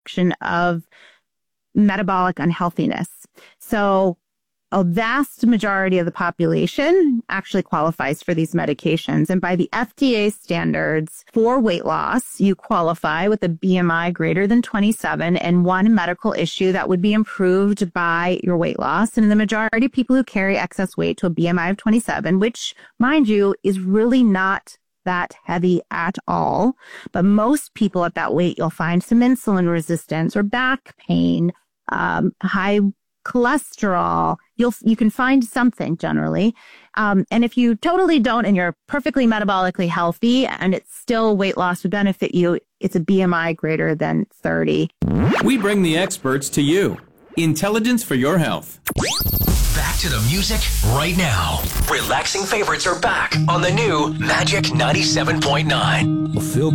of metabolic unhealthiness. So a vast majority of the population actually qualifies for these medications. And by the FDA standards for weight loss, you qualify with a BMI greater than 27 and one medical issue that would be improved by your weight loss. And the majority of people who carry excess weight to a BMI of 27, which, mind you, is really not that heavy at all. But most people at that weight, you'll find some insulin resistance or back pain, high cholesterol. You can find something generally. And if you totally don't and you're perfectly metabolically healthy and it's still weight loss would benefit you, it's a BMI greater than 30. We bring the experts to you. Intelligence for your health. Back to the music right now. Relaxing favorites are back on the new Magic 97.9.